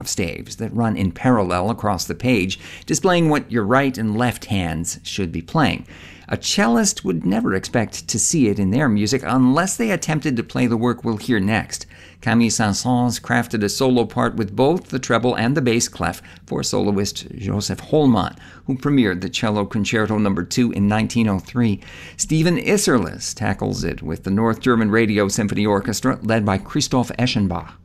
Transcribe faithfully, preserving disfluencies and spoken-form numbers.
staves that run in parallel across the page, displaying what your right and left hands should be playing. A cellist would never expect to see it in their music unless they attempted to play the work we'll hear next. Camille Saint-Saëns crafted a solo part with both the treble and the bass clef for soloist Joseph Hollmann, who premiered the Cello Concerto number two in nineteen oh three. Stephen Isserlis tackles it with the North German Radio Symphony Orchestra, led by Christoph Eschenbach.